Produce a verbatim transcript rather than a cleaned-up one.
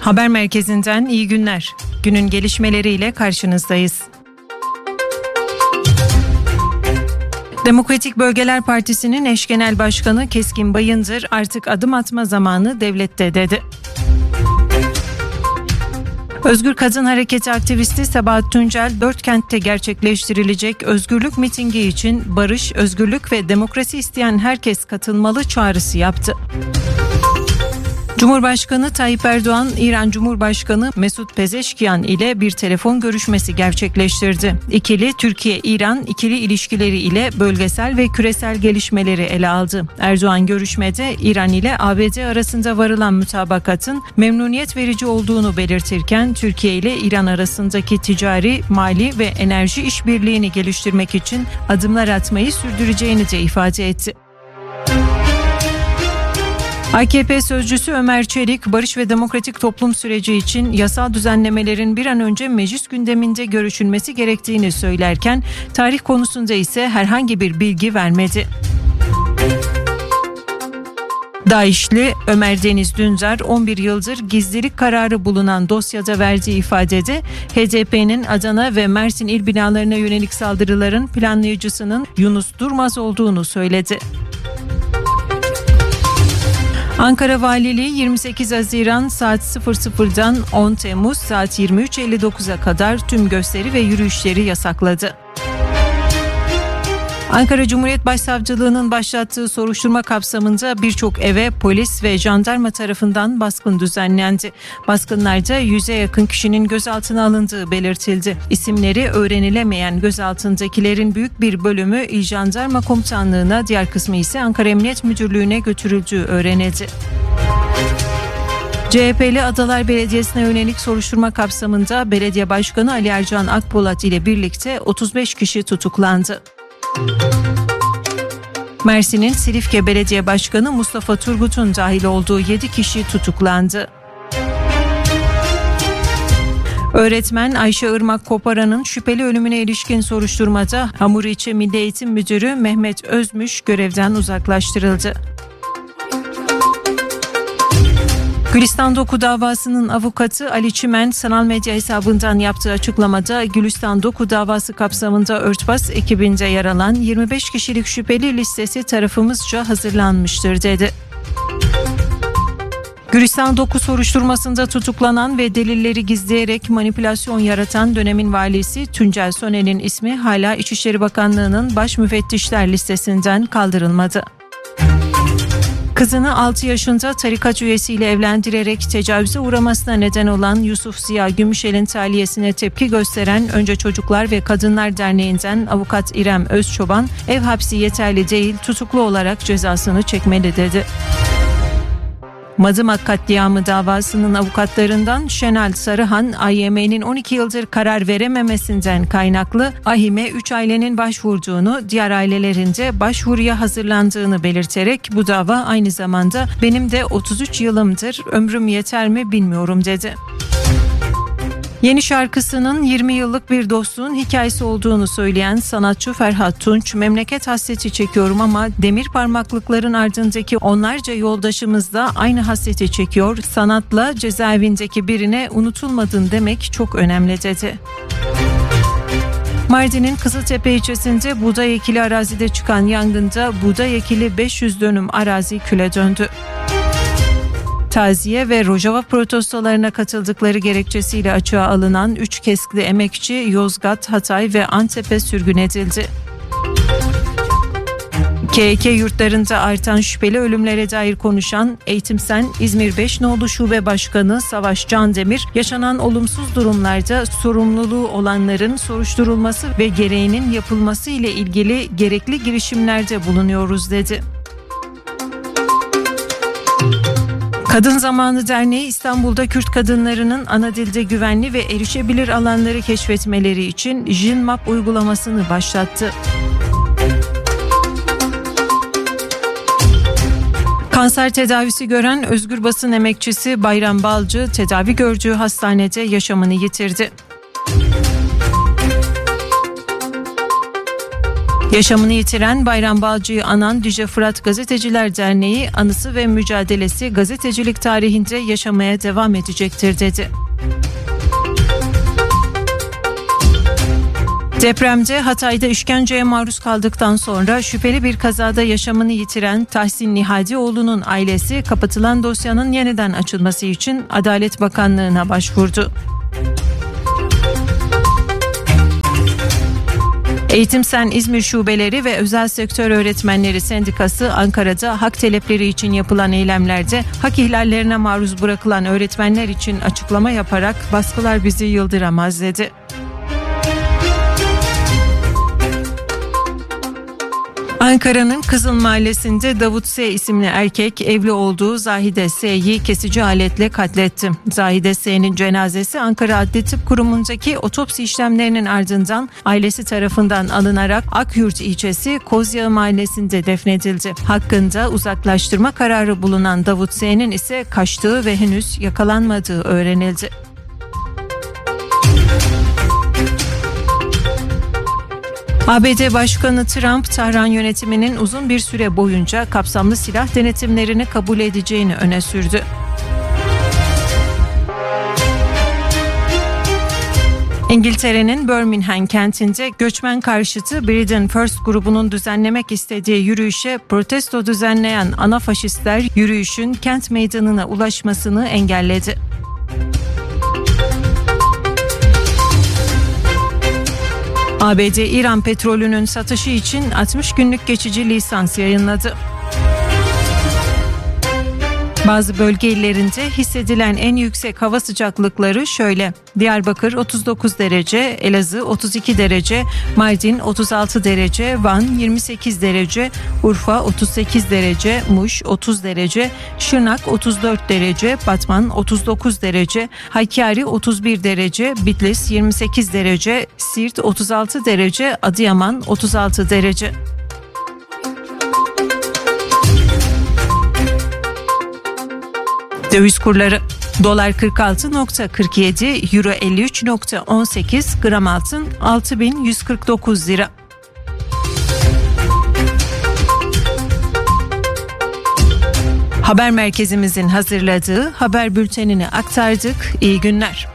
Haber merkezinden iyi günler. Günün gelişmeleriyle karşınızdayız. Demokratik Bölgeler Partisi'nin eş genel başkanı Keskin Bayındır artık adım atma zamanı devlette dedi. Özgür Kadın Hareketi aktivisti Sabahat Tuncel, dört kentte gerçekleştirilecek özgürlük mitingi için barış, özgürlük ve demokrasi isteyen herkes katılmalı çağrısı yaptı. Cumhurbaşkanı Tayyip Erdoğan, İran Cumhurbaşkanı Mesut Pezeşkian ile bir telefon görüşmesi gerçekleştirdi. İkili, Türkiye-İran ikili ilişkileri ile bölgesel ve küresel gelişmeleri ele aldı. Erdoğan görüşmede İran ile A B D arasında varılan mutabakatın memnuniyet verici olduğunu belirtirken, Türkiye ile İran arasındaki ticari, mali ve enerji işbirliğini geliştirmek için adımlar atmayı sürdüreceğini de ifade etti. A K P sözcüsü Ömer Çelik, barış ve demokratik toplum süreci için yasal düzenlemelerin bir an önce meclis gündeminde görüşülmesi gerektiğini söylerken, tarih konusunda ise herhangi bir bilgi vermedi. DAEŞ'li Ömer Deniz Dündar, on bir yıldır gizlilik kararı bulunan dosyada verdiği ifadede H D P'nin Adana ve Mersin il binalarına yönelik saldırıların planlayıcısının Yunus Durmaz olduğunu söyledi. Ankara Valiliği yirmi sekiz Haziran saat sıfır sıfırdan on Temmuz saat yirmi üç elli dokuza kadar tüm gösteri ve yürüyüşleri yasakladı. Ankara Cumhuriyet Başsavcılığı'nın başlattığı soruşturma kapsamında birçok eve polis ve jandarma tarafından baskın düzenlendi. Baskınlarda yüze yakın kişinin gözaltına alındığı belirtildi. İsimleri öğrenilemeyen gözaltındakilerin büyük bir bölümü İl Jandarma Komutanlığı'na, diğer kısmı ise Ankara Emniyet Müdürlüğü'ne götürüldüğü öğrenildi. C H P'li Adalar Belediyesi'ne yönelik soruşturma kapsamında Belediye Başkanı Ali Ercan Akpolat ile birlikte otuz beş kişi tutuklandı. Mersin'in Silifke Belediye Başkanı Mustafa Turgut'un dahil olduğu yedi kişi tutuklandı. Öğretmen Ayşe Irmak Koparan'ın şüpheli ölümüne ilişkin soruşturmada Hamuriçi Milli Eğitim Müdürü Mehmet Özmüş görevden uzaklaştırıldı. Gülistan Doku davasının avukatı Ali Çimen, sanal medya hesabından yaptığı açıklamada Gülistan Doku davası kapsamında Örtbas ekibinde yer alan yirmi beş kişilik şüpheli listesi tarafımızca hazırlanmıştır dedi. Gülistan Doku soruşturmasında tutuklanan ve delilleri gizleyerek manipülasyon yaratan dönemin valisi Tuncel Soner'in ismi hala İçişleri Bakanlığı'nın baş müfettişler listesinden kaldırılmadı. Kızını altı yaşında tarikat üyesiyle evlendirerek tecavüze uğramasına neden olan Yusuf Ziya Gümüşel'in tahliyesine tepki gösteren Önce Çocuklar ve Kadınlar Derneği'nden avukat İrem Özçoban, ev hapsi yeterli değil, tutuklu olarak cezasını çekmeli dedi. Madımak katliamı davasının avukatlarından Şenal Sarıhan, A Y M'nin on iki yıldır karar verememesinden kaynaklı A H İM'e üç ailenin başvurduğunu, diğer ailelerinde başvuruya hazırlandığını belirterek bu dava aynı zamanda benim de otuz üç yılımdır, ömrüm yeter mi bilmiyorum dedi. Yeni şarkısının yirmi yıllık bir dostluğun hikayesi olduğunu söyleyen sanatçı Ferhat Tunç, memleket hasreti çekiyorum ama demir parmaklıkların ardındaki onlarca yoldaşımız da aynı hasreti çekiyor. Sanatla cezaevindeki birine unutulmadın demek çok önemli dedi. Mardin'in Kızıltepe ilçesinde buğday ekili arazide çıkan yangında buğday ekili beş yüz dönüm arazi küle döndü. Taziye ve Rojava protestolarına katıldıkları gerekçesiyle açığa alınan üç KESK'li emekçi Yozgat, Hatay ve Antep'e sürgün edildi. K H K yurtlarında artan şüpheli ölümlere dair konuşan Eğitimsen İzmir beş Nolu Şube Başkanı Savaş Candemir, yaşanan olumsuz durumlarda sorumluluğu olanların soruşturulması ve gereğinin yapılması ile ilgili gerekli girişimlerde bulunuyoruz dedi. Kadın Zamanı Derneği İstanbul'da Kürt kadınlarının ana dilde güvenli ve erişebilir alanları keşfetmeleri için JinMap uygulamasını başlattı. Kanser tedavisi gören Özgür Basın emekçisi Bayram Balcı tedavi gördüğü hastanede yaşamını yitirdi. Yaşamını yitiren Bayram Balcı'yı anan Dicle Fırat Gazeteciler Derneği anısı ve mücadelesi gazetecilik tarihinde yaşamaya devam edecektir dedi. Depremde Hatay'da işkenceye maruz kaldıktan sonra şüpheli bir kazada yaşamını yitiren Tahsin Nihadioğlu'nun ailesi kapatılan dosyanın yeniden açılması için Adalet Bakanlığı'na başvurdu. Eğitim Sen İzmir Şubeleri ve Özel Sektör Öğretmenleri Sendikası Ankara'da hak talepleri için yapılan eylemlerde hak ihlallerine maruz bırakılan öğretmenler için açıklama yaparak baskılar bizi yıldıramaz dedi. Ankara'nın Kızıl Mahallesi'nde Davut S. isimli erkek evli olduğu Zahide S.'yi kesici aletle katletti. Zahide S.'nin cenazesi Ankara Adli Tıp Kurumu'ndaki otopsi işlemlerinin ardından ailesi tarafından alınarak Akyurt ilçesi Kozyağı Mahallesi'nde defnedildi. Hakkında uzaklaştırma kararı bulunan Davut S.'nin ise kaçtığı ve henüz yakalanmadığı öğrenildi. A B D Başkanı Trump, Tahran yönetiminin uzun bir süre boyunca kapsamlı silah denetimlerini kabul edeceğini öne sürdü. İngiltere'nin Birmingham kentinde göçmen karşıtı Britain First grubunun düzenlemek istediği yürüyüşe protesto düzenleyen ana faşistler yürüyüşün kent meydanına ulaşmasını engelledi. A B D İran petrolünün satışı için altmış günlük geçici lisans yayınladı. Bazı bölge illerinde hissedilen en yüksek hava sıcaklıkları şöyle: Diyarbakır otuz dokuz derece, Elazığ otuz iki derece, Mardin otuz altı derece, Van yirmi sekiz derece, Urfa otuz sekiz derece, Muş otuz derece, Şırnak otuz dört derece, Batman otuz dokuz derece, Hakkari otuz bir derece, Bitlis yirmi sekiz derece, Siirt otuz altı derece, Adıyaman otuz altı derece. Döviz kurları: dolar kırk altı virgül kırk yedi, euro elli üç virgül on sekiz, gram altın altı bin yüz kırk dokuz lira. Haber merkezimizin hazırladığı haber bültenini aktardık. İyi günler.